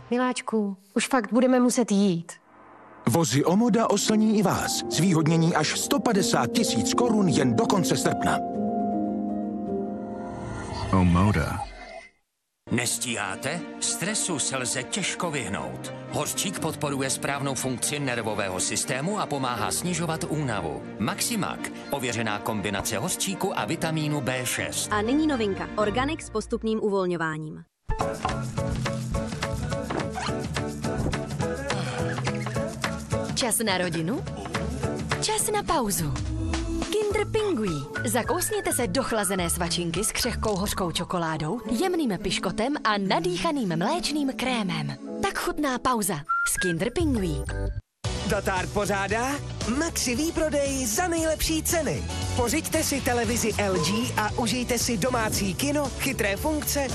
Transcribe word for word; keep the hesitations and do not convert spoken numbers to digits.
Miláčku, už fakt budeme muset jít. Vozy Omoda oslní i vás. Zvýhodnění až sto padesát tisíc korun jen do konce srpna. Omoda. Nestíháte? Stresu se lze těžko vyhnout. Hořčík podporuje správnou funkci nervového systému a pomáhá snižovat únavu. Maximak, ověřená kombinace hořčíku a vitamínu bé šest. A nyní novinka. Organic s postupným uvolňováním. Čas na rodinu? Čas na pauzu. Kinder Pingui. Zakousněte se do chlazené svačinky s křehkou hořkou čokoládou, jemným piškotem a nadýchaným mléčným krémem. Tak chutná pauza s Kinder Pingui. Dotard pořádá Maxi výprodej za nejlepší ceny. Pořiďte si televizi el gé a užijte si domácí kino, chytré funkce